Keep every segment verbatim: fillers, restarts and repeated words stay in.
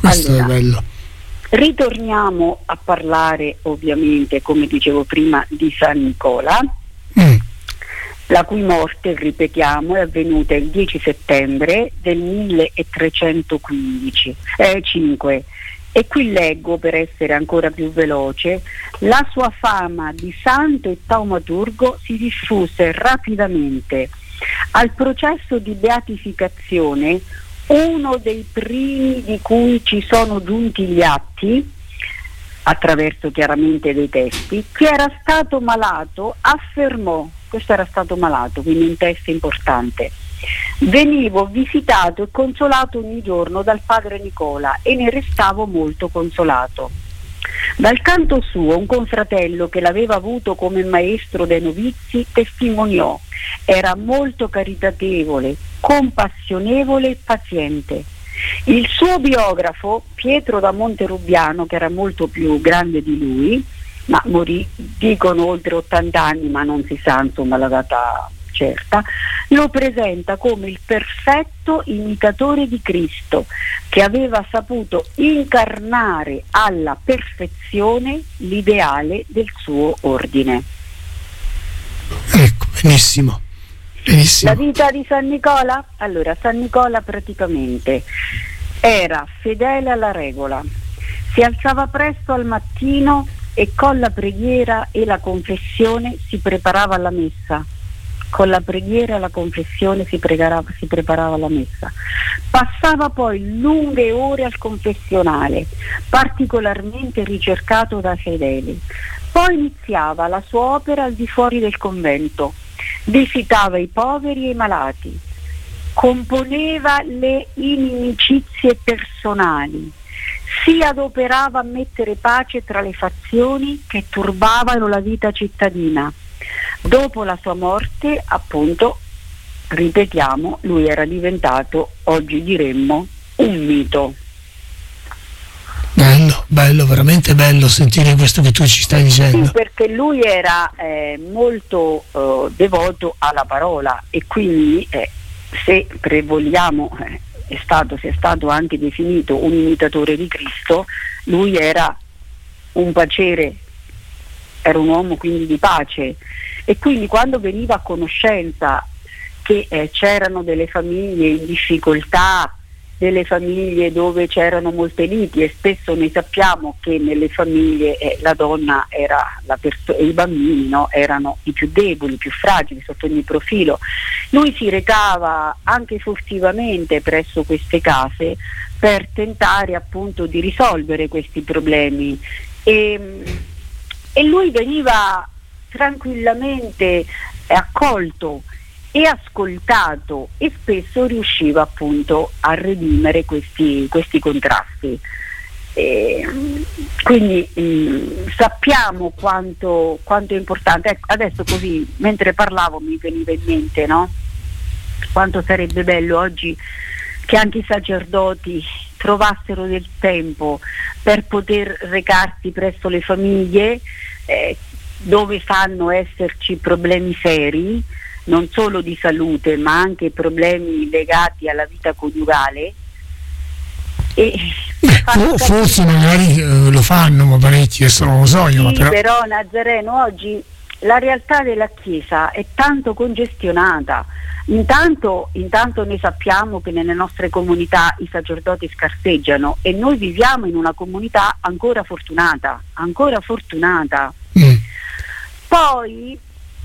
questo allora, è bello. Ritorniamo a parlare ovviamente, come dicevo prima, di San Nicola, Mm. la cui morte, ripetiamo, è avvenuta il dieci settembre del milletrecentoquindici, eh, cinque. E qui leggo, per essere ancora più veloce, la sua fama di santo e taumaturgo si diffuse rapidamente. Al processo di beatificazione, uno dei primi di cui ci sono giunti gli atti, attraverso chiaramente dei testi, chi era stato malato affermò, questo era stato malato, quindi un testo importante: venivo visitato e consolato ogni giorno dal padre Nicola e ne restavo molto consolato. Dal canto suo, un confratello che l'aveva avuto come maestro dei novizi testimoniò: era molto caritatevole, compassionevole e paziente. Il suo biografo, Pietro da Monterubiano, che era molto più grande di lui, ma morì, dicono, oltre ottanta anni, ma non si sa insomma la data certa, lo presenta come il perfetto imitatore di Cristo, che aveva saputo incarnare alla perfezione l'ideale del suo ordine. Ecco, benissimo. Benissimo. La vita di San Nicola? Allora, San Nicola praticamente era fedele alla regola, si alzava presto al mattino e con la preghiera e la confessione si preparava alla messa. Con la preghiera e la confessione si, pregarava, si preparava alla messa. Passava poi lunghe ore al confessionale, particolarmente ricercato dai fedeli. Poi iniziava la sua opera al di fuori del convento. Visitava i poveri e i malati, componeva le inimicizie personali, si adoperava a mettere pace tra le fazioni che turbavano la vita cittadina. Dopo la sua morte, appunto, ripetiamo, lui era diventato, oggi diremmo, un mito. Bello, bello, veramente bello sentire questo che tu ci stai dicendo. Sì, perché lui era eh, molto eh, devoto alla parola e quindi eh, se vogliamo eh, è stato, se è stato anche definito un imitatore di Cristo, lui era un pacere, era un uomo quindi di pace, e quindi quando veniva a conoscenza che eh, c'erano delle famiglie in difficoltà, delle famiglie dove c'erano molte liti, e spesso noi sappiamo che nelle famiglie eh, la donna era la perso- e i bambini, no, erano i più deboli, i più fragili sotto ogni profilo. Lui si recava anche furtivamente presso queste case per tentare appunto di risolvere questi problemi e, e lui veniva tranquillamente accolto e ascoltato e spesso riusciva appunto a redimere questi, questi contrasti. E quindi mh, sappiamo quanto, quanto è importante. Ecco, adesso così mentre parlavo mi veniva in mente, no? Quanto sarebbe bello oggi che anche i sacerdoti trovassero del tempo per poter recarsi presso le famiglie eh, dove sanno esserci problemi seri, non solo di salute ma anche problemi legati alla vita coniugale. E Beh, forse magari eh, lo fanno, ma parecchi, adesso non lo so io, sì, ma però... però Nazareno, oggi la realtà della Chiesa è tanto congestionata. Intanto, intanto noi sappiamo che nelle nostre comunità i sacerdoti scarseggiano e noi viviamo in una comunità ancora fortunata, ancora fortunata. Mm. Poi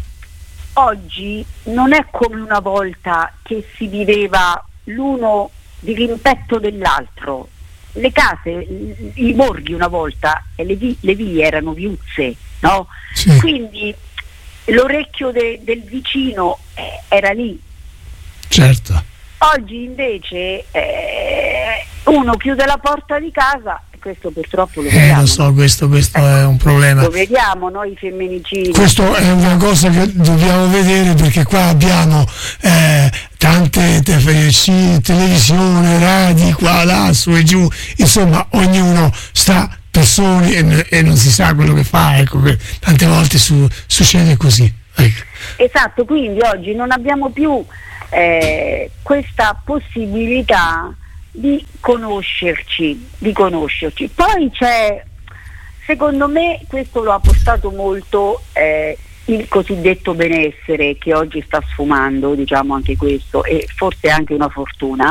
oggi non è come una volta che si viveva l'uno di rimpetto dell'altro. Le case, i borghi una volta, e le, vi, le vie erano viuzze, no? Sì. Quindi l'orecchio de, del vicino eh, era lì. Certo. Oggi invece eh, uno chiude la porta di casa, e questo purtroppo lo vediamo. Eh, lo so, questo, questo è un problema. Lo vediamo noi femminicidi. Questo è una cosa che dobbiamo vedere, perché qua abbiamo eh, tante te- sì, televisione, radio, qua, là, su e giù, insomma ognuno sta per soli e, e non si sa quello che fa, ecco, che tante volte su, succede così. Ecco. Esatto, quindi oggi non abbiamo più eh, questa possibilità di conoscerci, di conoscerci. Poi c'è, secondo me, questo lo ha portato molto eh, il cosiddetto benessere che oggi sta sfumando, diciamo anche questo, e forse anche una fortuna,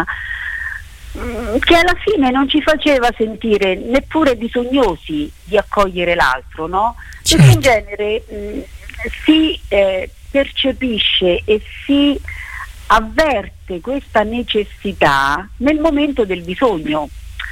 mh, che alla fine non ci faceva sentire neppure bisognosi di accogliere l'altro, no? Certo. Perché in genere mh, si eh, percepisce e si avverte questa necessità nel momento del bisogno.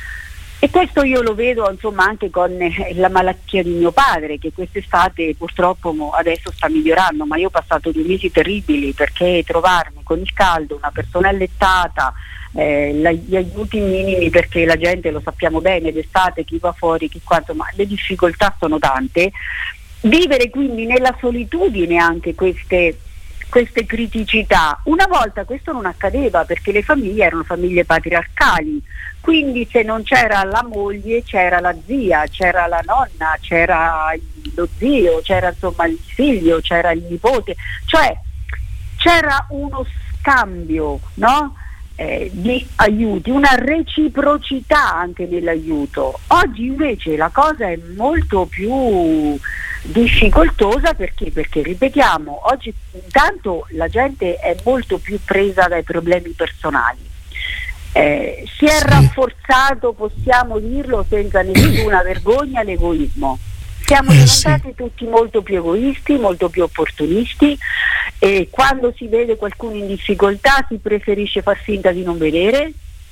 E questo io lo vedo insomma anche con eh, la malattia di mio padre, che quest'estate purtroppo mo, adesso sta migliorando, ma io ho passato due mesi terribili, perché trovarmi con il caldo, una persona allettata, eh, la, gli aiuti minimi, perché la gente, lo sappiamo bene, d'estate chi va fuori, chi qua, insomma le difficoltà sono tante. Vivere quindi nella solitudine anche queste queste criticità. Una volta questo non accadeva, perché le famiglie erano famiglie patriarcali, quindi se non c'era la moglie c'era la zia, c'era la nonna, c'era lo zio, c'era insomma il figlio, c'era il nipote, cioè c'era uno scambio, no? Eh, di aiuti, una reciprocità anche nell'aiuto. Oggi invece la cosa è molto più difficoltosa, perché perché ripetiamo, oggi intanto la gente è molto più presa dai problemi personali, eh, si è sì. rafforzato, possiamo dirlo senza nessuna vergogna, l'egoismo. Siamo eh, diventati sì. tutti molto più egoisti, molto più opportunisti, e quando si vede qualcuno in difficoltà si preferisce far finta di non vedere,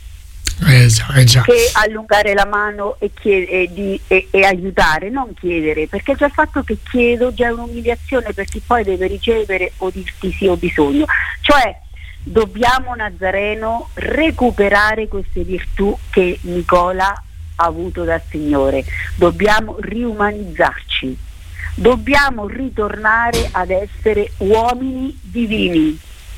Eh già, eh già. che allungare la mano e, chied- e, di- e, e aiutare, non chiedere, perché già il fatto che chiedo già è un'umiliazione, perché poi deve ricevere o dirti sì ho bisogno. Cioè dobbiamo, Nazareno, recuperare queste virtù che Nicola ha avuto dal Signore, dobbiamo riumanizzarci, dobbiamo ritornare ad essere uomini divini.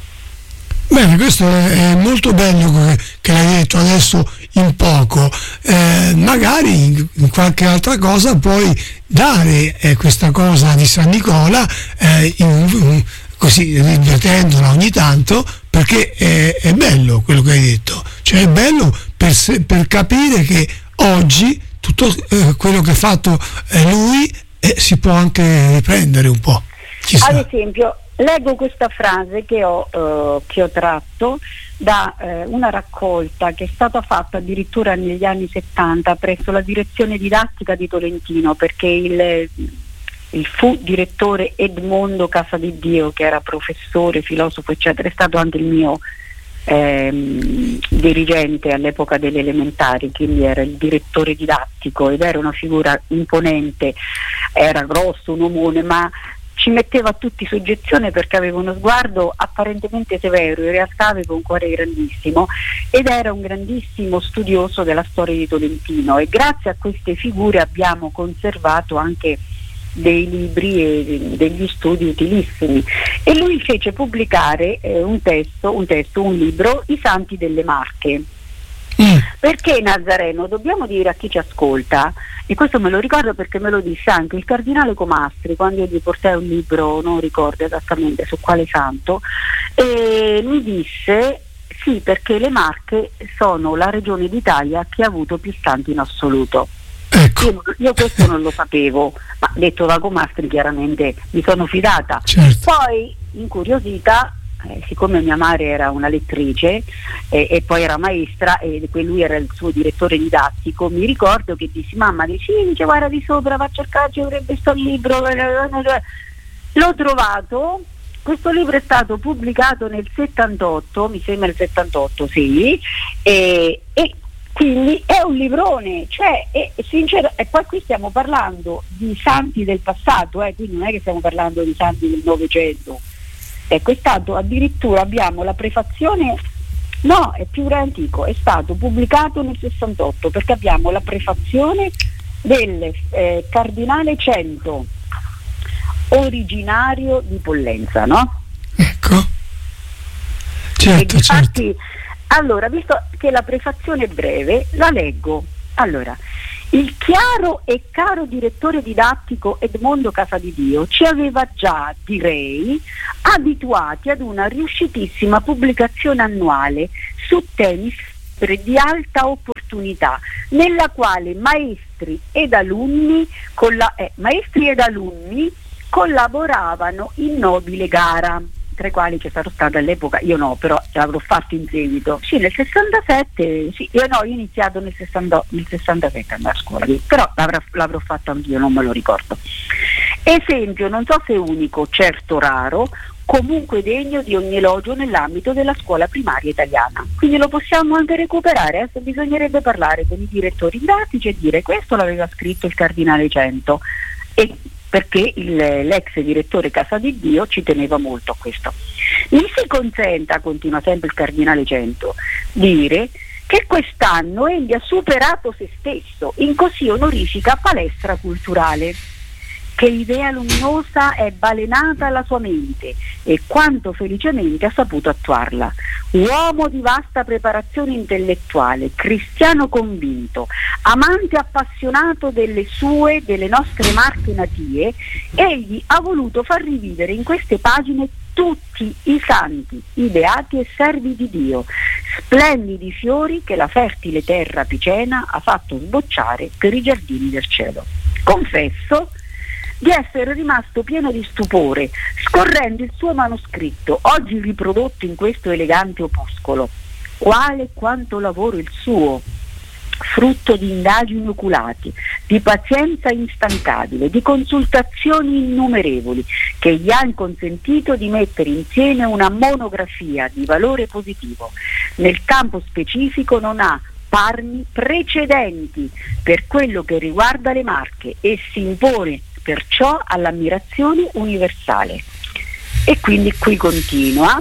Bene, questo è, è molto bello che, che l'hai detto adesso in poco, eh, magari in, in qualche altra cosa puoi dare eh, questa cosa di San Nicola, eh, in, in, così ripetendola ogni tanto, perché è, è bello quello che hai detto, cioè è bello per, se, per capire che oggi tutto eh, quello che ha fatto eh, lui eh, si può anche riprendere un po'. Chissà. Ad esempio, leggo questa frase che ho, eh, che ho tratto da eh, una raccolta che è stata fatta addirittura negli anni settanta presso la direzione didattica di Tolentino, perché il, il fu direttore Edmondo Casadidio, che era professore, filosofo eccetera, è stato anche il mio ehm, dirigente all'epoca delle elementari, quindi era il direttore didattico ed era una figura imponente, era grosso, un omone, ma ci metteva a tutti soggezione perché aveva uno sguardo apparentemente severo, in realtà aveva un cuore grandissimo ed era un grandissimo studioso della storia di Tolentino, e grazie a queste figure abbiamo conservato anche dei libri e degli studi utilissimi, e lui fece pubblicare eh, un testo, un testo, un libro, I Santi delle Marche. Mm. Perché, Nazareno, dobbiamo dire a chi ci ascolta, e questo me lo ricordo perché me lo disse anche il cardinale Comastri quando io gli portai un libro, non ricordo esattamente su quale santo, e mi disse sì, perché le Marche sono la regione d'Italia che ha avuto più santi in assoluto. Ecco. Io, io questo non lo sapevo, ma detto da Comastri chiaramente mi sono fidata. Certo. Poi, incuriosita, Eh, siccome mia madre era una lettrice eh, e poi era maestra e lui era il suo direttore didattico, mi ricordo che dissi: mamma, dici, dice, guarda di sopra, va a cercare, ci dovrebbe sto libro. L'ho trovato, questo libro è stato pubblicato nel settantotto, mi sembra il settantotto, sì, e, e quindi è un librone, cioè è sincero, e poi qui stiamo parlando di santi del passato, eh, quindi non è che stiamo parlando di santi del Novecento. Ecco, è stato addirittura, abbiamo la prefazione, no, è più antico, è stato pubblicato nel sessantotto, perché abbiamo la prefazione del eh, cardinale Cento, originario di Pollenza, no? Ecco, certo, infatti, certo. Allora, visto che la prefazione è breve, la leggo. Allora, il chiaro e caro direttore didattico Edmondo Casadidio ci aveva già, direi, abituati ad una riuscitissima pubblicazione annuale su temi di alta opportunità, nella quale maestri ed alunni, colla- eh, maestri ed alunni collaboravano in nobile gara, tra i quali c'è stato stato all'epoca, io no, però l'avrò fatto in seguito, sì, nel sessantasette, sì, io no, io ho iniziato nel, sessanta, nel sessantasette a andare a scuola, però l'avrò, l'avrò fatto anch'io, non me lo ricordo. Esempio, non so se unico, certo raro, comunque degno di ogni elogio nell'ambito della scuola primaria italiana. Quindi lo possiamo anche recuperare, adesso bisognerebbe parlare con i direttori didattici e dire: questo l'aveva scritto il Cardinale Cento, e perché il, l'ex direttore Casa di Dio ci teneva molto a questo. Mi si consenta, continua sempre il Cardinale Cento, dire che quest'anno egli ha superato se stesso in così onorifica palestra culturale. Che idea luminosa è balenata alla sua mente e quanto felicemente ha saputo attuarla. Uomo di vasta preparazione intellettuale, cristiano convinto, amante appassionato delle sue, delle nostre Marche natie, egli ha voluto far rivivere in queste pagine tutti i santi, i beati e servi di Dio, splendidi fiori che la fertile terra picena ha fatto sbocciare per i giardini del cielo. Confesso di essere rimasto pieno di stupore scorrendo il suo manoscritto, oggi riprodotto in questo elegante opuscolo. Quale e quanto lavoro il suo, frutto di indagini oculati, di pazienza instancabile, di consultazioni innumerevoli, che gli hanno consentito di mettere insieme una monografia di valore positivo. Nel campo specifico non ha parni precedenti per quello che riguarda le Marche e si impone perciò all'ammirazione universale. E quindi qui continua,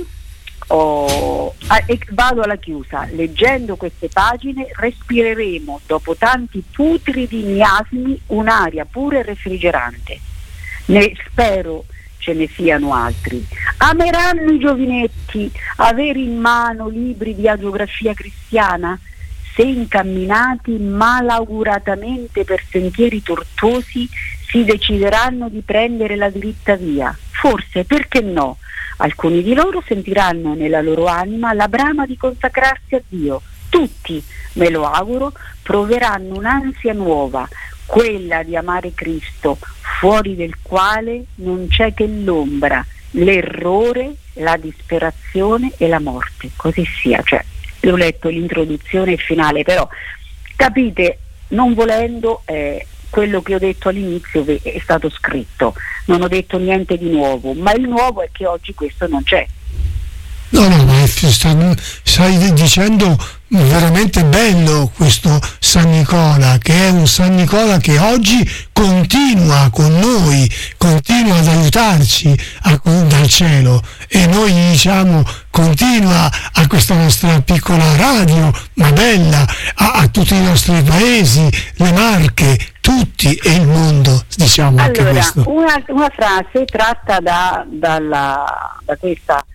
oh, e vado alla chiusa. Leggendo queste pagine respireremo, dopo tanti putridi miasmi, un'aria pura e refrigerante. Ne spero ce ne siano altri. Ameranno i giovinetti avere in mano libri di agiografia cristiana, se incamminati malauguratamente per sentieri tortuosi si decideranno di prendere la dritta via. Forse, perché no, alcuni di loro sentiranno nella loro anima la brama di consacrarsi a Dio. Tutti, me lo auguro, proveranno un'ansia nuova, quella di amare Cristo, fuori del quale non c'è che l'ombra, l'errore, la disperazione e la morte. Così sia, cioè ho letto l'introduzione e il finale, però capite, non volendo, eh, quello che ho detto all'inizio è stato scritto, non ho detto niente di nuovo, ma il nuovo è che oggi questo non c'è. No, no, ma stai, stai dicendo veramente bello questo San Nicola, che è un San Nicola che oggi continua con noi, continua ad aiutarci a, dal cielo, e noi diciamo continua a questa nostra piccola radio, ma bella, a, a tutti i nostri paesi, le Marche, tutti e il mondo, diciamo. Allora, anche questo. Una, una frase tratta da, dalla, da questa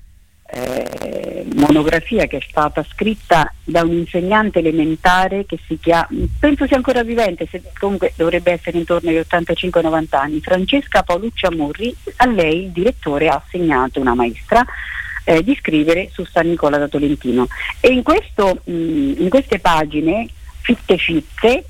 Eh, monografia che è stata scritta da un insegnante elementare che si chiama, penso sia ancora vivente, se, comunque dovrebbe essere intorno agli ottantacinque novanta anni, Francesca Paolucci Amorri. A lei il direttore ha assegnato, una maestra, eh, di scrivere su San Nicola da Tolentino, e in, questo, mh, in queste pagine fitte fitte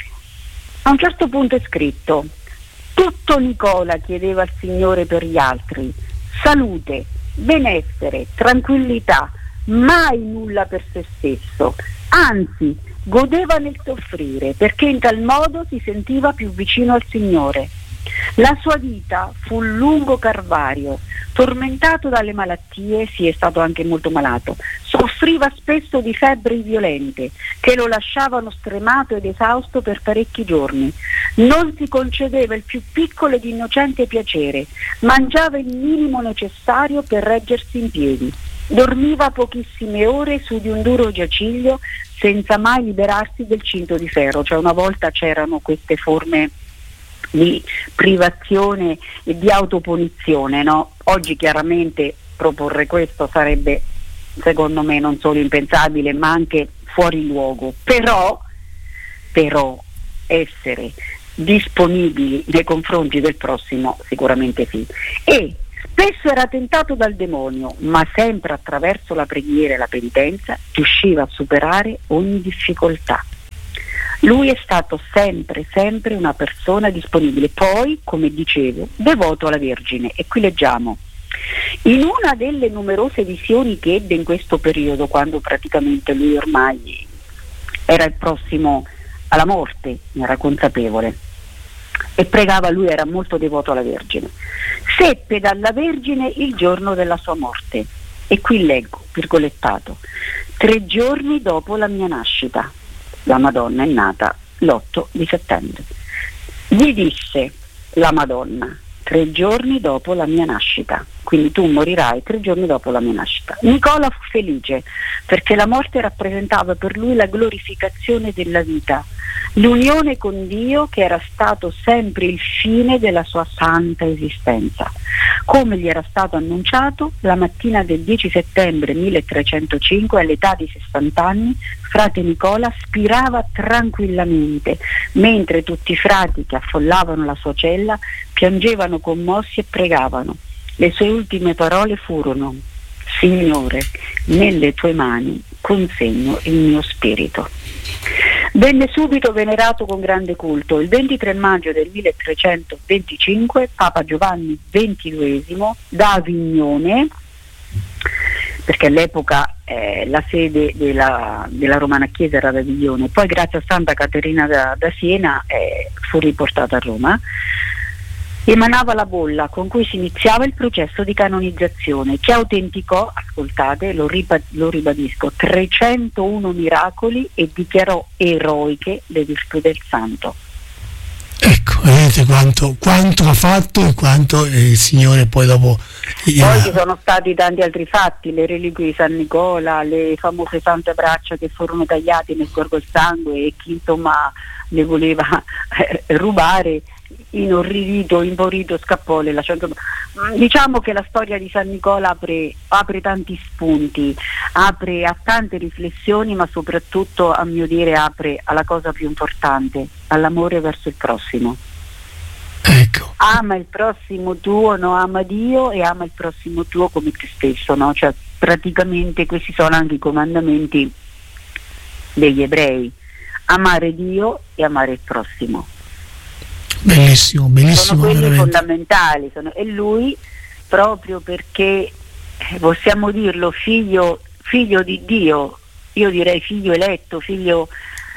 a un certo punto è scritto: tutto Nicola chiedeva al Signore per gli altri, salute, benessere, tranquillità, mai nulla per se stesso, anzi godeva nel soffrire perché in tal modo si sentiva più vicino al Signore. La sua vita fu un lungo calvario, tormentato dalle malattie, si è stato anche molto malato, soffriva spesso di febbri violente che lo lasciavano stremato ed esausto per parecchi giorni. Non si concedeva il più piccolo ed innocente piacere, mangiava il minimo necessario per reggersi in piedi, dormiva pochissime ore su di un duro giaciglio senza mai liberarsi del cinto di ferro. Cioè, una volta c'erano queste forme di privazione e di autopunizione, no? Oggi chiaramente proporre questo sarebbe, secondo me, non solo impensabile ma anche fuori luogo, però però essere disponibili nei confronti del prossimo sicuramente sì. E Spesso era tentato dal demonio, ma sempre attraverso la preghiera e la penitenza riusciva a superare ogni difficoltà. Lui è stato sempre, sempre una persona disponibile. Poi, come dicevo, devoto alla Vergine. E qui leggiamo: in una delle numerose visioni che ebbe in questo periodo, quando praticamente lui ormai era il prossimo alla morte, ne era consapevole, e pregava, lui era molto devoto alla Vergine, seppe dalla Vergine il giorno della sua morte. E qui leggo, virgolettato: tre giorni dopo la mia nascita. La Madonna è nata l'otto di settembre. Gli disse la Madonna: tre giorni dopo la mia nascita, quindi tu morirai tre giorni dopo la mia nascita. Nicola fu felice perché la morte rappresentava per lui la glorificazione della vita, l'unione con Dio che era stato sempre il fine della sua santa esistenza. Come gli era stato annunciato, la mattina del dieci settembre milletrecentocinque, all'età di sessanta anni, frate Nicola spirava tranquillamente, mentre tutti i frati che affollavano la sua cella piangevano commossi e pregavano. Le sue ultime parole furono: Signore, nelle tue mani consegno il mio spirito. Venne subito venerato con grande culto. Il ventitré maggio del milletrecentoventicinque Papa Giovanni ventiduesimo da Avignone, perché all'epoca eh, la sede della, della Romana Chiesa era ad Avignone, poi grazie a Santa Caterina da, da Siena eh, fu riportata a Roma, emanava la bolla con cui si iniziava il processo di canonizzazione, che autenticò, ascoltate, lo, riba- lo ribadisco, trecentouno miracoli e dichiarò eroiche le virtù del santo. Ecco, vedete quanto, quanto ha fatto e quanto il Signore poi dopo... Poi ci sono stati tanti altri fatti, le reliquie di San Nicola, le famose sante braccia che furono tagliate nel corpo il sangue e chi insomma le voleva eh, rubare, inorridito, impaurito, scappò. Le lasciò. Diciamo che la storia di San Nicola apre, apre tanti spunti, apre a tante riflessioni, ma soprattutto, a mio dire, apre alla cosa più importante, all'amore verso il prossimo. Ecco. Ama il prossimo tuo, no? Ama Dio e ama il prossimo tuo come te stesso, no? Cioè, praticamente questi sono anche i comandamenti degli ebrei: amare Dio e amare il prossimo. Bellissimo, bellissimo. Sono quelli veramente fondamentali, sono, e lui, proprio perché eh, possiamo dirlo figlio, figlio di Dio, io direi figlio eletto, figlio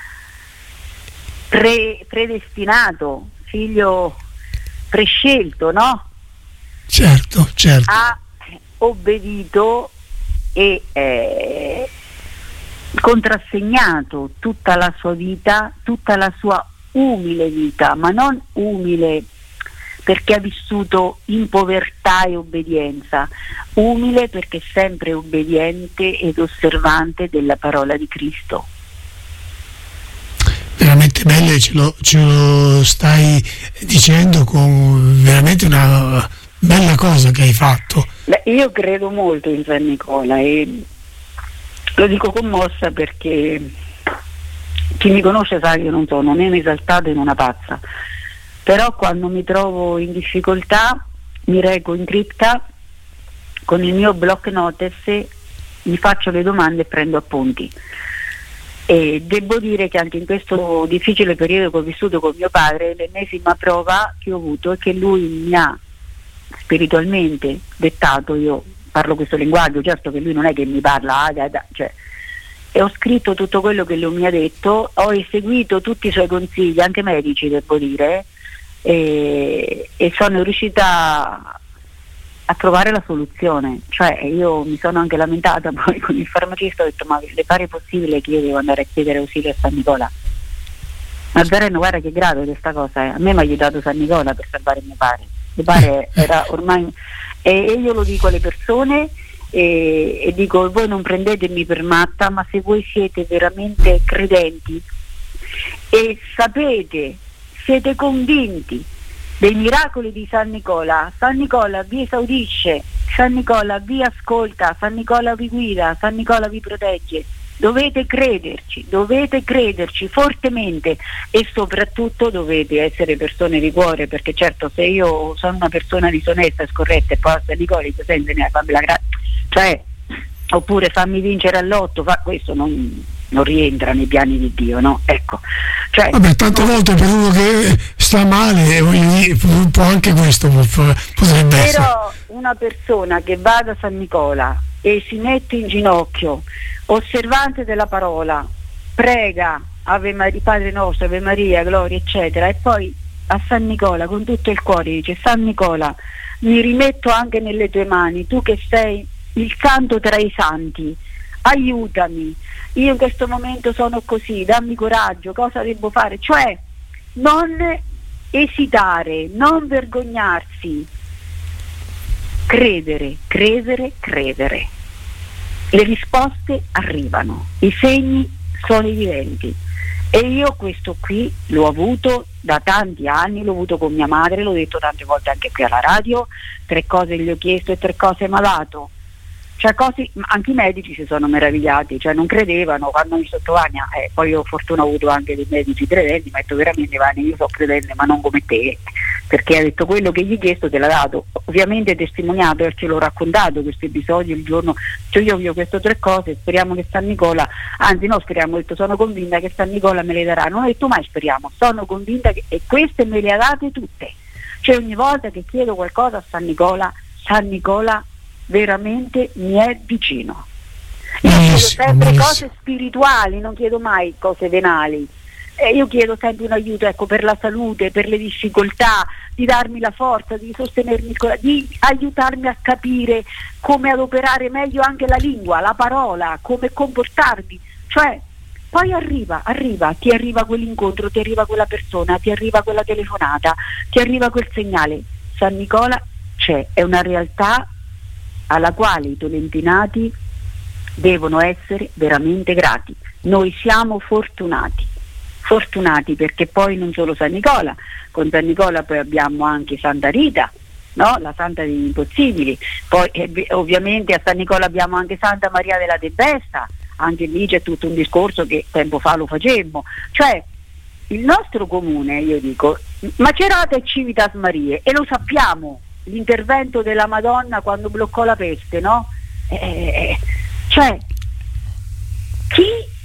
pre, predestinato, figlio prescelto, no? Certo, certo. Ha obbedito e eh, contrassegnato tutta la sua vita, tutta la sua umile vita, ma non umile perché ha vissuto in povertà e obbedienza, umile perché sempre obbediente ed osservante della parola di Cristo. Veramente bello, ce lo, ce lo stai dicendo con veramente una bella cosa che hai fatto. Beh, io credo molto in San Nicola e lo dico commossa perché chi mi conosce sa che io non sono né un'esaltata né una pazza, però quando mi trovo in difficoltà mi reco in cripta con il mio block notice, mi faccio le domande e prendo appunti. E devo dire che anche in questo difficile periodo che ho vissuto con mio padre, l'ennesima prova che ho avuto è che lui mi ha spiritualmente dettato, io parlo questo linguaggio, certo che lui non è che mi parla, ah, da, da, cioè, e ho scritto tutto quello che lui mi ha detto, ho eseguito tutti i suoi consigli, anche medici devo dire, e, e sono riuscita a trovare la soluzione. Cioè io mi sono anche lamentata poi con il farmacista, ho detto ma le pare possibile che io devo andare a chiedere ausilio a San Nicola? Ma Zareno, guarda che grave questa cosa, eh. A me mi ha aiutato San Nicola per salvare mio padre, mio padre era ormai, e, e io lo dico alle persone e, e dico: voi non prendetemi per matta, ma se voi siete veramente credenti e sapete, siete convinti dei miracoli di San Nicola, San Nicola vi esaudisce, San Nicola vi ascolta, San Nicola vi guida, San Nicola vi protegge, dovete crederci, dovete crederci fortemente e soprattutto dovete essere persone di cuore, perché certo se io sono una persona disonesta e scorretta e poi a San Nicola dico sempre fammi la grazia, cioè oppure fammi vincere all'otto, fa, questo non, non rientra nei piani di Dio, no? Ecco. Cioè, vabbè, tante no, volte per uno che sta male, voglio dire, un po' anche questo potrebbe però essere. Però una persona che va da San Nicola e si mette in ginocchio, osservante della parola, prega Ave Maria, Padre nostro, Ave Maria, gloria, eccetera, e poi a San Nicola con tutto il cuore dice: San Nicola, mi rimetto anche nelle tue mani, tu che sei il santo tra i santi, aiutami, io in questo momento sono così, dammi coraggio, cosa devo fare? Cioè non esitare, non vergognarsi, credere, credere, credere. Le risposte arrivano, i segni sono evidenti e io questo qui l'ho avuto da tanti anni, l'ho avuto con mia madre, l'ho detto tante volte anche qui alla radio, tre cose gli ho chiesto e tre cose mi ha dato. Cioè cose, anche i medici si sono meravigliati, cioè non credevano quando mi sotto Vania, eh, poi ho fortuna avuto anche dei medici credenti, ma ho detto veramente Vania, io so credente ma non come te, perché ha detto quello che gli hai chiesto te l'ha dato, ovviamente è testimoniato e ce l'ho raccontato questo episodio il giorno, cioè io vi ho chiesto tre cose, speriamo che San Nicola, anzi no speriamo, ho detto sono convinta che San Nicola me le darà, non ho detto mai speriamo, sono convinta che, e queste me le ha date tutte, cioè ogni volta che chiedo qualcosa a San Nicola, San Nicola veramente mi è vicino. Io chiedo sempre cose spirituali, non chiedo mai cose venali, eh, io chiedo sempre un aiuto, ecco, per la salute, per le difficoltà, di darmi la forza, di sostenermi, di aiutarmi a capire come adoperare meglio anche la lingua, la parola, come comportarmi, cioè poi arriva, arriva, ti arriva quell'incontro, ti arriva quella persona, ti arriva quella telefonata, ti arriva quel segnale. San Nicola c'è, è una realtà alla quale i tolentinati devono essere veramente grati. Noi siamo fortunati, fortunati perché poi non solo San Nicola, con San Nicola poi abbiamo anche Santa Rita, no? La Santa degli Impossibili, poi eh, ovviamente a San Nicola abbiamo anche Santa Maria della Tempesta, anche lì c'è tutto un discorso che tempo fa lo facemmo, cioè il nostro comune, io dico, Macerata e Civitas Marie, e lo sappiamo, l'intervento della Madonna quando bloccò la peste, no? Eh, cioè chi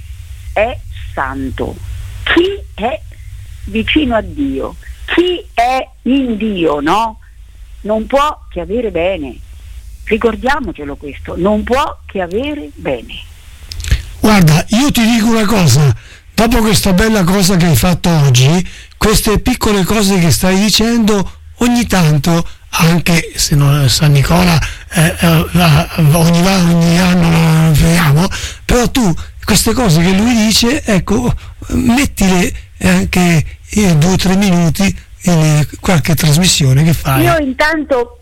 è santo, chi è vicino a Dio, chi è in Dio, no? Non può che avere bene, ricordiamocelo questo, non può che avere bene. Guarda, io ti dico una cosa, dopo questa bella cosa che hai fatto oggi, queste piccole cose che stai dicendo, ogni tanto, anche se non San Nicola eh, eh, ogni, ogni anno lo vediamo, però tu queste cose che lui dice, ecco, mettile anche in due o tre minuti in qualche trasmissione che fai. Io intanto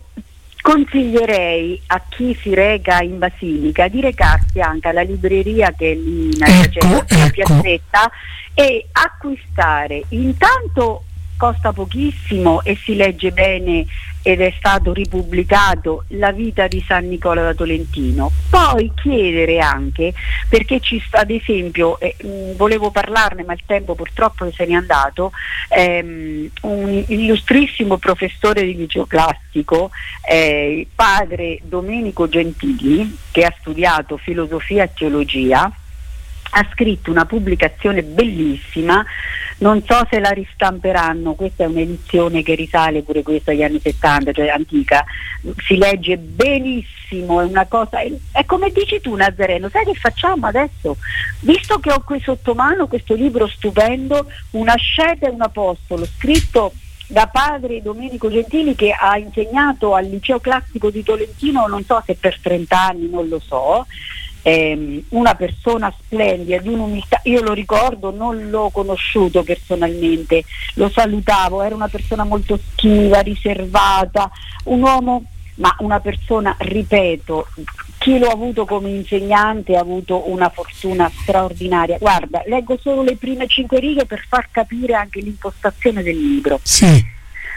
consiglierei a chi si reca in Basilica di recarsi anche alla libreria che è lì in ecco, ecco. piazzetta e acquistare, intanto costa pochissimo e si legge bene ed è stato ripubblicato, La vita di San Nicola da Tolentino. Poi chiedere anche, perché ci sta, ad esempio, eh, mh, volevo parlarne ma il tempo purtroppo se n'è andato, ehm, un illustrissimo professore di liceo classico, eh, padre Domenico Gentili, che ha studiato filosofia e teologia, ha scritto una pubblicazione bellissima, non so se la ristamperanno, questa è un'edizione che risale pure questa agli anni settanta, cioè antica, si legge benissimo, è una cosa, è come dici tu Nazareno, sai che facciamo adesso? Visto che ho qui sotto mano questo libro stupendo, Una asceta e un apostolo, scritto da padre Domenico Gentili, che ha insegnato al liceo classico di Tolentino, non so se per trenta anni, non lo so, Eh, una persona splendida, di un'umiltà, io lo ricordo, non l'ho conosciuto personalmente, lo salutavo, era una persona molto schiva, riservata, un uomo, ma una persona, ripeto, chi lo ha avuto come insegnante ha avuto una fortuna straordinaria. Guarda, leggo solo le prime cinque righe per far capire anche l'impostazione del libro. Sì.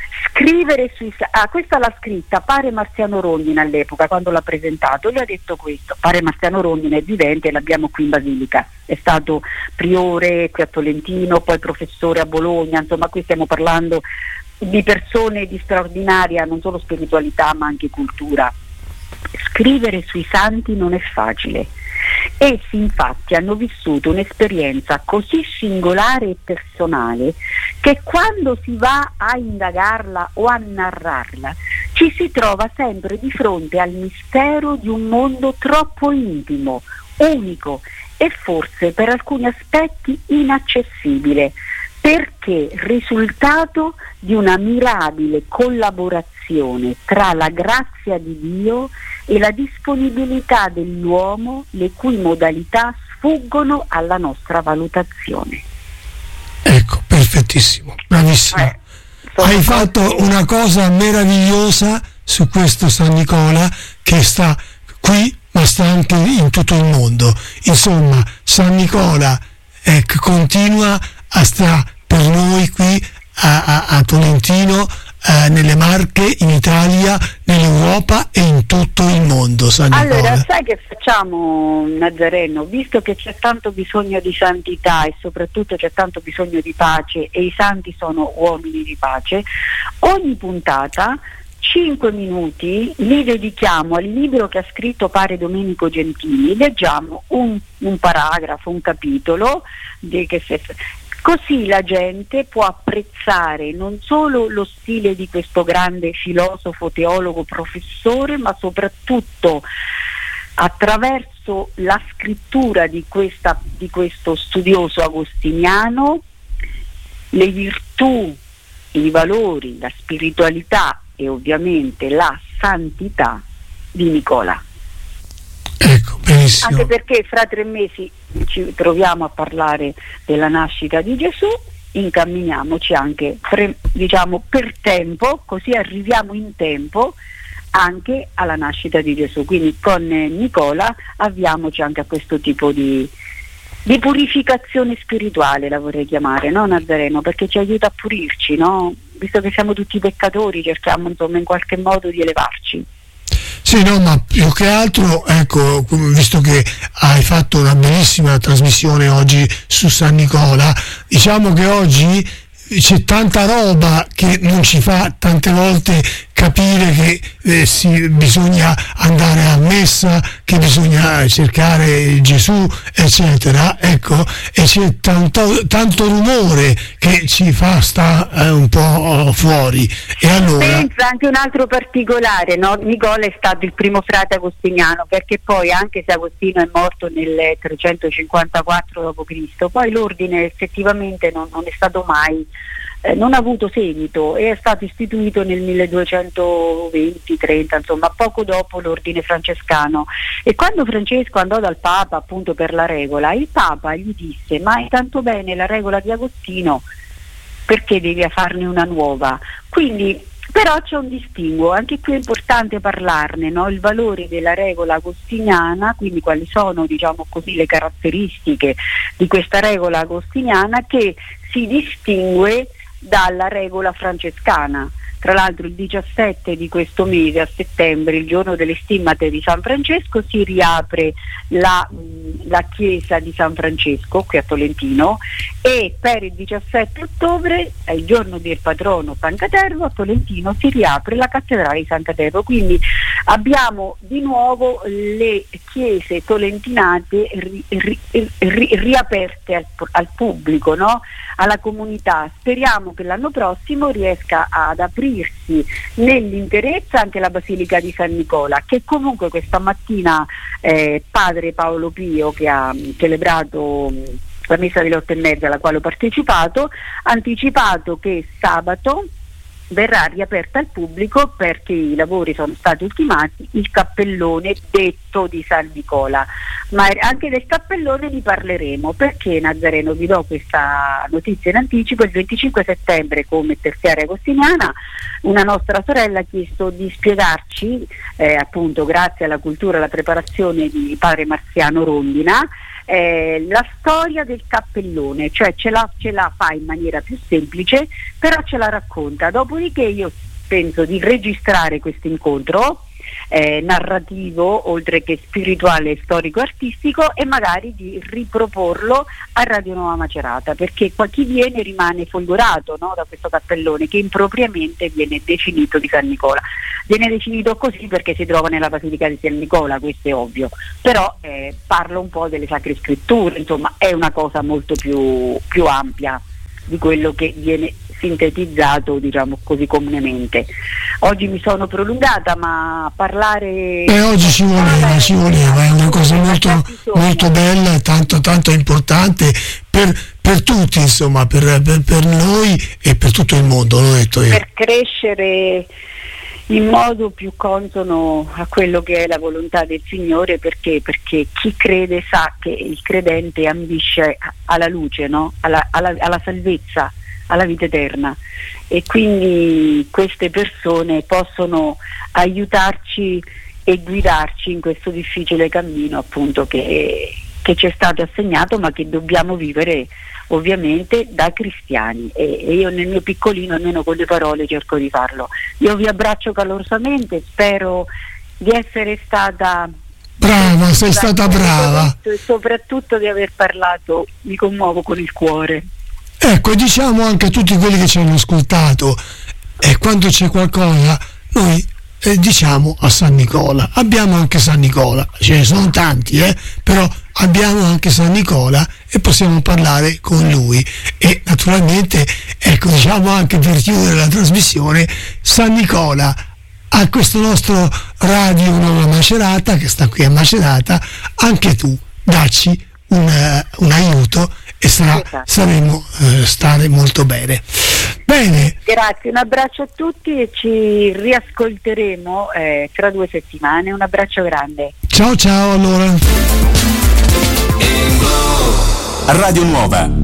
scrivere sui ah, questa l'ha scritta Padre Marziano Rondina all'epoca, quando l'ha presentato, lui ha detto questo. Padre Marziano Rondina è vivente, l'abbiamo qui in Basilica, è stato priore qui a Tolentino, poi professore a Bologna, insomma qui stiamo parlando di persone di straordinaria non solo spiritualità ma anche cultura. Scrivere sui santi non è facile. Essi infatti hanno vissuto un'esperienza così singolare e personale che quando si va a indagarla o a narrarla ci si trova sempre di fronte al mistero di un mondo troppo intimo, unico e forse per alcuni aspetti inaccessibile, perché risultato di una mirabile collaborazione tra la grazia di Dio e la disponibilità dell'uomo, le cui modalità sfuggono alla nostra valutazione. Ecco, perfettissimo, bravissimo. Eh, Hai fatto una cosa meravigliosa su questo San Nicola, che sta qui ma sta anche in tutto il mondo. Insomma, San Nicola eh, continua a stare per noi qui a, a, a Tolentino, eh, nelle Marche, in Italia, nell'Europa e in tutto il mondo. San Nicola. Allora, sai che facciamo, Nazareno? Visto che c'è tanto bisogno di santità e soprattutto c'è tanto bisogno di pace, e i santi sono uomini di pace, ogni puntata cinque minuti li dedichiamo al libro che ha scritto Padre Domenico Gentili. Leggiamo un, un paragrafo, un capitolo di che se, così la gente può apprezzare non solo lo stile di questo grande filosofo, teologo, professore, ma soprattutto attraverso la scrittura di, questa, di questo studioso agostiniano le virtù, i valori, la spiritualità e ovviamente la santità di Nicola. Ecco, benissimo. Anche perché fra tre mesi ci troviamo a parlare della nascita di Gesù, incamminiamoci anche pre, diciamo per tempo, così arriviamo in tempo anche alla nascita di Gesù. Quindi con Nicola avviamoci anche a questo tipo di, di purificazione spirituale, la vorrei chiamare, no Nazareno? Perché ci aiuta a pulirci, no? Visto che siamo tutti peccatori, cerchiamo insomma in qualche modo di elevarci. Sì, no, ma più che altro, ecco, visto che hai fatto una bellissima trasmissione oggi su San Nicola, diciamo che oggi c'è tanta roba che non ci fa tante volte capire che eh, si, bisogna andare a messa, che bisogna cercare Gesù, eccetera, ecco, e c'è tanto, tanto rumore che ci fa sta eh, un po' fuori. E allora pensa anche un altro particolare, no? Nicola è stato il primo frate agostiniano, perché poi anche se Agostino è morto nel trecentocinquantaquattro dopo Cristo, poi l'ordine effettivamente non, non è stato mai Eh, non ha avuto seguito e è stato istituito nel milleduecentoventi trenta, insomma poco dopo l'ordine francescano. E quando Francesco andò dal Papa appunto per la regola, il Papa gli disse: ma è tanto bene la regola di Agostino, perché devi farne una nuova? Quindi però c'è un distinguo, anche qui è importante parlarne, no? Il valore della regola agostiniana, quindi quali sono, diciamo così, le caratteristiche di questa regola agostiniana che si distingue dalla regola francescana. Tra l'altro il diciassette di questo mese, a settembre, il giorno delle stimmate di San Francesco, si riapre la, la chiesa di San Francesco qui a Tolentino, e per il diciassette ottobre, è il giorno del patrono San Catervo, a Tolentino si riapre la cattedrale di San Catervo. Quindi abbiamo di nuovo le chiese tolentinate ri, ri, ri, riaperte al, al pubblico, no? Alla comunità. Speriamo che l'anno prossimo riesca ad aprirsi nell'interezza anche la Basilica di San Nicola, che comunque questa mattina eh, padre Paolo Pio, che ha celebrato mh, la messa delle otto e mezza alla quale ho partecipato, ha anticipato che sabato verrà riaperta al pubblico, perché i lavori sono stati ultimati, il cappellone detto di San Nicola. Ma anche del cappellone ne parleremo, perché Nazareno, vi do questa notizia in anticipo: il venticinque settembre, come terziaria agostiniana, una nostra sorella ha chiesto di spiegarci, eh, appunto grazie alla cultura e alla preparazione di padre Marziano Rondina, Eh, la storia del cappellone, cioè ce la, ce la fa in maniera più semplice, però ce la racconta. Dopodiché io penso di registrare questo incontro eh, narrativo, oltre che spirituale, storico, artistico, e magari di riproporlo a Radio Nuova Macerata, perché qua chi viene rimane folgorato, no, da questo cappellone che impropriamente viene definito di San Nicola. Viene definito così perché si trova nella Basilica di San Nicola, questo è ovvio, però eh, parla un po' delle Sacre Scritture, insomma è una cosa molto più, più ampia di quello che viene sintetizzato, diciamo così, comunemente. Oggi mi sono prolungata, ma parlare... E oggi ci voleva, ci voleva, è una cosa molto, molto bella e tanto, tanto importante per, per tutti, insomma, per, per, per noi e per tutto il mondo, l'ho detto io. Per crescere in modo più consono a quello che è la volontà del Signore, perché perché chi crede sa che il credente ambisce alla luce, no? alla, alla, alla salvezza, alla vita eterna, e quindi queste persone possono aiutarci e guidarci in questo difficile cammino, appunto, che, che ci è stato assegnato, ma che dobbiamo vivere ovviamente da cristiani, e, e io nel mio piccolino, almeno con le parole, cerco di farlo. Io vi abbraccio calorosamente, spero di essere stata brava, sei stata brava, e soprattutto di aver parlato, mi commuovo con il cuore. Ecco, diciamo anche a tutti quelli che ci hanno ascoltato, e eh, quando c'è qualcosa noi eh, diciamo a San Nicola. Abbiamo anche San Nicola, ce ne sono tanti, eh, però abbiamo anche San Nicola e possiamo parlare con lui. E naturalmente, ecco, diciamo anche per chiudere la trasmissione, San Nicola a questo nostro Radio Nuova Macerata, che sta qui a Macerata, anche tu dacci un, un aiuto e sarà, esatto. saremo eh, stare molto bene. Bene. Grazie, un abbraccio a tutti e ci riascolteremo eh, tra due settimane. Un abbraccio grande. Ciao ciao allora. Radio Nuova